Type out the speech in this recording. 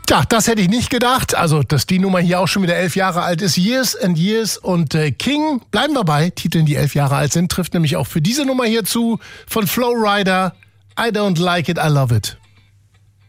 Tja, das hätte ich nicht gedacht. Also, dass die Nummer hier auch schon wieder 11 Jahre alt ist. Years and Years und King, bleiben wir bei Titeln, die 11 Jahre alt sind, trifft nämlich auch für diese Nummer hier zu von Flow Rider. I don't like it, I love it.